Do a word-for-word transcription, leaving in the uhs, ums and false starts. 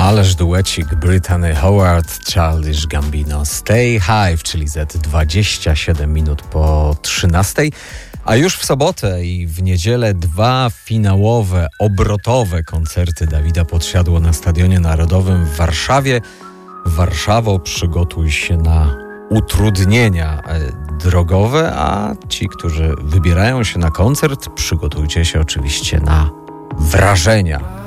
Ależ duecik Brittany Howard, Childish Gambino, Stay High, czyli za dwadzieścia siedem minut po trzynastej. A już w sobotę i w niedzielę dwa finałowe, obrotowe koncerty Dawida Podsiadło na Stadionie Narodowym w Warszawie. Warszawo, przygotuj się na utrudnienia drogowe, a ci, którzy wybierają się na koncert, przygotujcie się oczywiście na wrażenia.